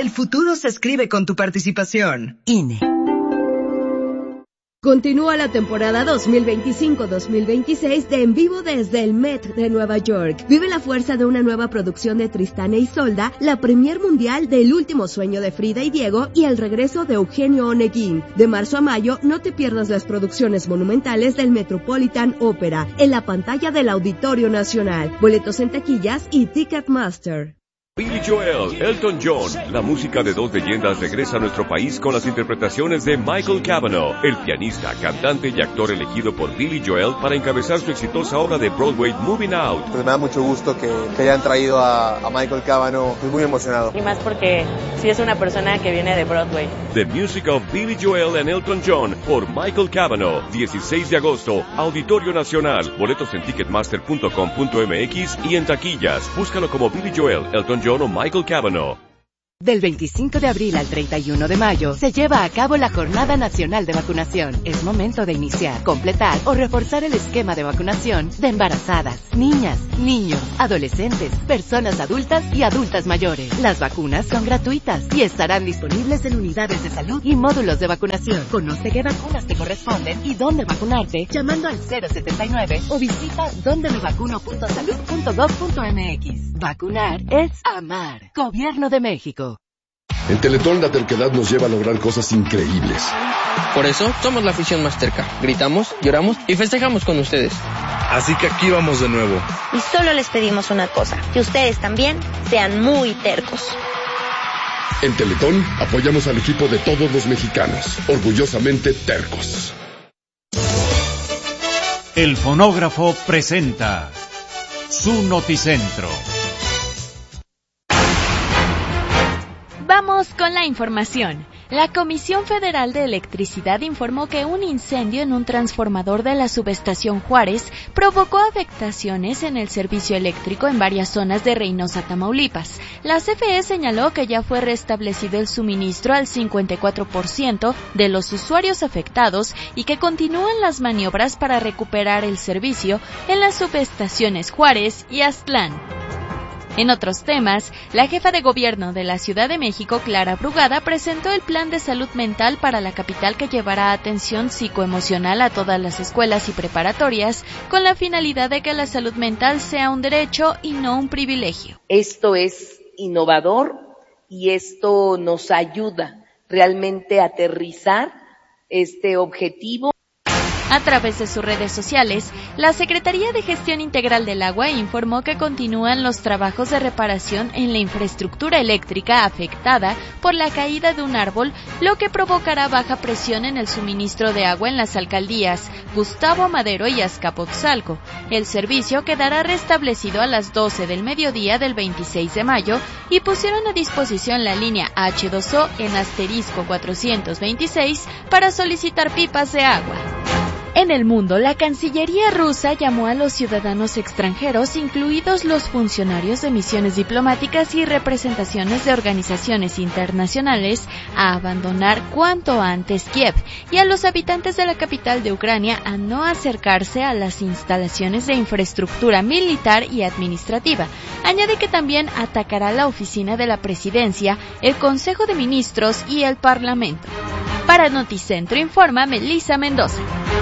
El futuro se escribe con tu participación. INE. Continúa la temporada 2025-2026 de En Vivo desde el Met de Nueva York. Vive la fuerza de una nueva producción de Tristán e Isolda, la premier mundial del Último Sueño de Frida y Diego y el regreso de Eugenio Oneguín. De marzo a mayo, no te pierdas las producciones monumentales del Metropolitan Opera en la pantalla del Auditorio Nacional. Boletos en taquillas y Ticketmaster. Billy Joel, Elton John, la música de dos leyendas regresa a nuestro país con las interpretaciones de Michael Cavanaugh, el pianista, cantante y actor elegido por Billy Joel para encabezar su exitosa obra de Broadway Moving Out. Pues me da mucho gusto que hayan traído a Michael Cavanaugh, estoy muy emocionado. Y más porque sí es una persona que viene de Broadway. The Music of Billy Joel and Elton John por Michael Cavanaugh, 16 de agosto, Auditorio Nacional. Boletos en ticketmaster.com.mx y en taquillas. Búscalo como Billy Joel, Elton John o Michael Cavanaugh. Del 25 de abril al 31 de mayo se lleva a cabo la Jornada Nacional de Vacunación. Es momento de iniciar, completar o reforzar el esquema de vacunación de embarazadas, niñas, niños, adolescentes, personas adultas y adultas mayores. Las vacunas son gratuitas y estarán disponibles en unidades de salud y módulos de vacunación. Conoce qué vacunas te corresponden y dónde vacunarte llamando al 079 o visita dondemevacuno.salud.gov.mx. Vacunar es amar. Gobierno de México. En Teletón la terquedad nos lleva a lograr cosas increíbles. Por eso somos la afición más terca. Gritamos, lloramos y festejamos con ustedes. Así que aquí vamos de nuevo. Y solo les pedimos una cosa, que ustedes también sean muy tercos. En Teletón apoyamos al equipo de todos los mexicanos, orgullosamente tercos. El fonógrafo presenta su Noticentro. Vamos con la información. La Comisión Federal de Electricidad informó que un incendio en un transformador de la subestación Juárez provocó afectaciones en el servicio eléctrico en varias zonas de Reynosa, Tamaulipas. La CFE señaló que ya fue restablecido el suministro al 54% de los usuarios afectados y que continúan las maniobras para recuperar el servicio en las subestaciones Juárez y Aztlán. En otros temas, la jefa de gobierno de la Ciudad de México, Clara Brugada, presentó el plan de salud mental para la capital que llevará atención psicoemocional a todas las escuelas y preparatorias con la finalidad de que la salud mental sea un derecho y no un privilegio. Esto es innovador y esto nos ayuda realmente a aterrizar este objetivo. A través de sus redes sociales, la Secretaría de Gestión Integral del Agua informó que continúan los trabajos de reparación en la infraestructura eléctrica afectada por la caída de un árbol, lo que provocará baja presión en el suministro de agua en las alcaldías Gustavo Madero y Azcapotzalco. El servicio quedará restablecido a las 12 del mediodía del 26 de mayo y pusieron a disposición la línea H2O en *426 para solicitar pipas de agua. En el mundo, la Cancillería rusa llamó a los ciudadanos extranjeros, incluidos los funcionarios de misiones diplomáticas y representaciones de organizaciones internacionales, a abandonar cuanto antes Kiev y a los habitantes de la capital de Ucrania a no acercarse a las instalaciones de infraestructura militar y administrativa. Añade que también atacará la oficina de la presidencia, el Consejo de Ministros y el Parlamento. Para Noticentro informa Melissa Mendoza.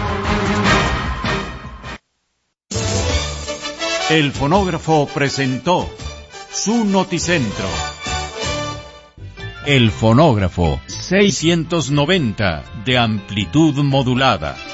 El fonógrafo presentó su Noticentro. El fonógrafo 690 de amplitud modulada.